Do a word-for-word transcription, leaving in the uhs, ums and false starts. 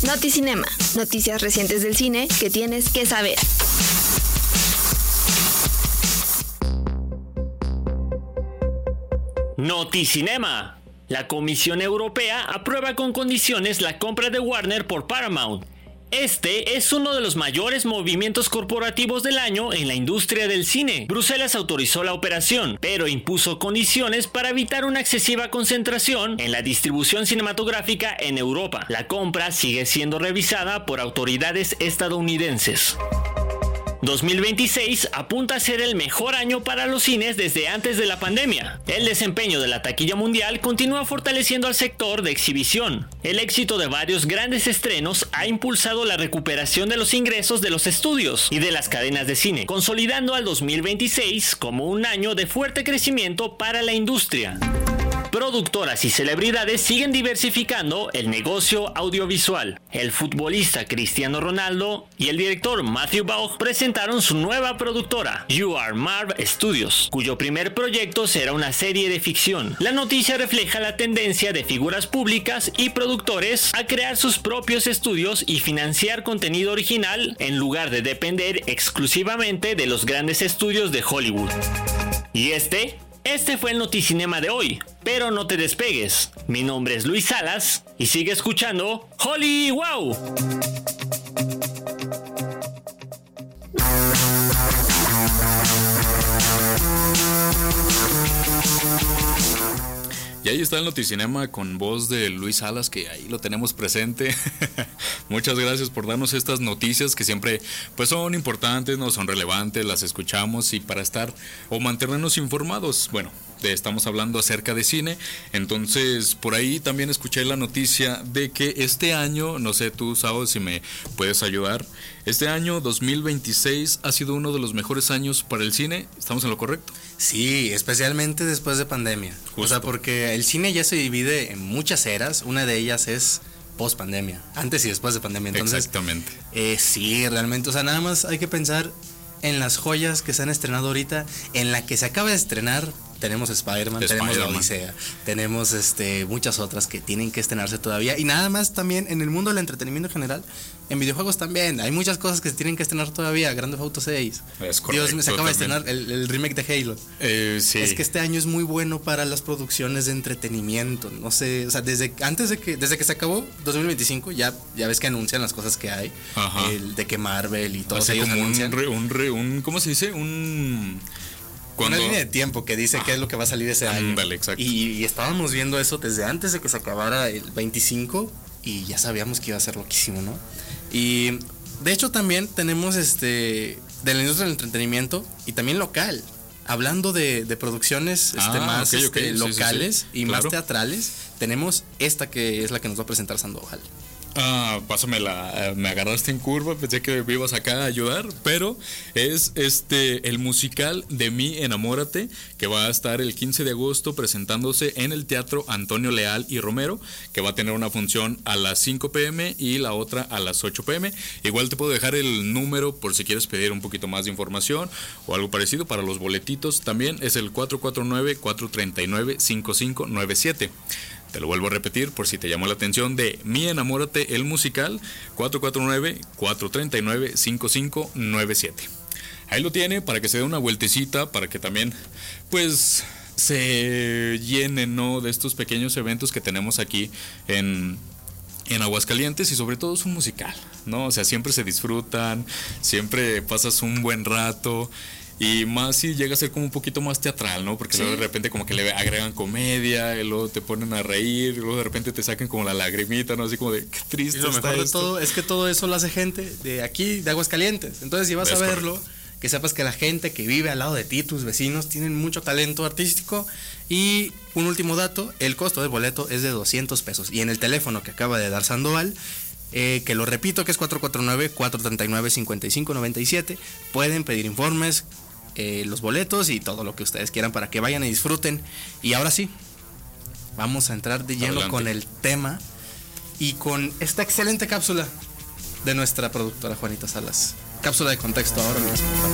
Noticinema, noticias recientes del cine que tienes que saber. Noticinema. La Comisión Europea aprueba con condiciones la compra de Warner por Paramount. Este es uno de los mayores movimientos corporativos del año en la industria del cine. Bruselas autorizó la operación, pero impuso condiciones para evitar una excesiva concentración en la distribución cinematográfica en Europa. La compra sigue siendo revisada por autoridades estadounidenses. dos mil veintiséis apunta a ser el mejor año para los cines desde antes de la pandemia. El desempeño de la taquilla mundial continúa fortaleciendo al sector de exhibición. El éxito de varios grandes estrenos ha impulsado la recuperación de los ingresos de los estudios y de las cadenas de cine, consolidando al dos mil veintiséis como un año de fuerte crecimiento para la industria. Productoras y celebridades siguen diversificando el negocio audiovisual. El futbolista Cristiano Ronaldo y el director Matthew Vaughn presentaron su nueva productora, You Are Marv Studios, cuyo primer proyecto será una serie de ficción. La noticia refleja la tendencia de figuras públicas y productores a crear sus propios estudios y financiar contenido original en lugar de depender exclusivamente de los grandes estudios de Hollywood. Y este... Este fue el Noticinema de hoy, pero no te despegues. Mi nombre es Luis Salas y sigue escuchando Holly Wow. Y ahí está el Noticinema con voz de Luis Salas, que ahí lo tenemos presente. Muchas gracias por darnos estas noticias que siempre pues son importantes, no son relevantes, las escuchamos y para estar o mantenernos informados. Bueno, estamos hablando acerca de cine, entonces por ahí también escuché la noticia de que este año, no sé tú, Sao, si me puedes ayudar, este año dos mil veintiséis ha sido uno de los mejores años para el cine. ¿Estamos en lo correcto? Sí, especialmente después de pandemia. Justo. O sea, porque el cine ya se divide en muchas eras. Una de ellas es post pandemia, antes y después de pandemia. Entonces, exactamente. Eh, sí, realmente. O sea, nada más hay que pensar en las joyas que se han estrenado ahorita. En la que se acaba de estrenar tenemos Spider-Man, Spider-Man. tenemos La Odisea, tenemos este, muchas otras que tienen que estrenarse todavía. Y nada más también en el mundo del entretenimiento en general, en videojuegos también. Hay muchas cosas que se tienen que estrenar todavía. Grand Theft Auto seis. Es correcto, Dios, se acaba también. de estrenar el, el remake de Halo. Eh, sí. Es que este año es muy bueno para las producciones de entretenimiento. No sé, o sea, desde antes de que desde que se acabó dos mil veinticinco, ya, ya ves que anuncian las cosas que hay. Ajá. El de que Marvel y todos Así ellos como anuncian. Un, re, un, re, un, ¿cómo se dice? Un... Cuando... Una línea de tiempo que dice ah, qué es lo que va a salir ese año. Dale, exacto. Y, y estábamos viendo eso desde antes de que se acabara el veinticinco y ya sabíamos que iba a ser loquísimo, ¿no? Y de hecho también tenemos este de la industria del entretenimiento y también local. Hablando de, de producciones este, ah, más okay, este, okay. locales sí, sí, sí. y claro. más teatrales, tenemos esta que es la que nos va a presentar Sandoval. Ah, pásamela, me agarraste en curva, pensé que me ibas acá a ayudar, pero es este el musical de Mi Enamórate, que va a estar el quince de agosto presentándose en el Teatro Antonio Leal y Romero, que va a tener una función a las cinco pm y la otra a las ocho pm. Igual te puedo dejar el número por si quieres pedir un poquito más de información o algo parecido para los boletitos. También es el cuatro cuatro nueve, cuatro tres nueve, cinco cinco nueve siete. Te lo vuelvo a repetir por si te llamó la atención, de Mi Enamórate, el musical, cuatro cuatro nueve, cuatro tres nueve, cinco cinco nueve siete. Ahí lo tiene para que se dé una vueltecita, para que también pues se llenen, ¿no?, de estos pequeños eventos que tenemos aquí en, en Aguascalientes, y sobre todo es un musical, ¿no? O sea, siempre se disfrutan, siempre pasas un buen rato. Y más si llega a ser como un poquito más teatral, ¿no? Porque sí. Luego de repente como que le agregan comedia, y luego te ponen a reír, y luego de repente te sacan como la lagrimita, ¿no? Así como de, qué triste. Y lo está mejor esto. de todo es que todo eso lo hace gente de aquí, de Aguascalientes. Entonces, si vas es a verlo, correcto. Que sepas que la gente que vive al lado de ti, tus vecinos, tienen mucho talento artístico. Y un último dato, el costo del boleto es de doscientos pesos. Y en el teléfono que acaba de dar Sandoval, eh, que lo repito, que es cuatro cuatro nueve, cuatro tres nueve, cinco cinco nueve siete, pueden pedir informes, Eh, los boletos y todo lo que ustedes quieran para que vayan y disfruten. Y ahora sí, vamos a entrar de lleno Adelante. Con el tema y con esta excelente cápsula de nuestra productora Juanita Salas. Cápsula de contexto ahora mismo.